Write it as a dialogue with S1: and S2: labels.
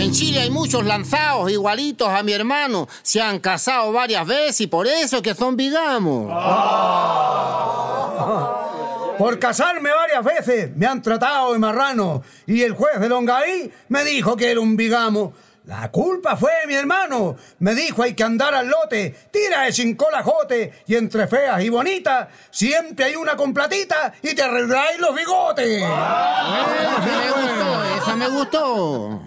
S1: En Chile hay muchos lanzados igualitos a mi hermano. Se han casado varias veces y por eso es que son bigamos.
S2: Por casarme varias veces me han tratado de marrano y el juez de Longaví me dijo que era un bigamo. La culpa fue de mi hermano. Me dijo hay que andar al lote, tira de sin colajote y entre feas y bonitas siempre hay una con platita y te arregláis los bigotes.
S1: Esa me gustó.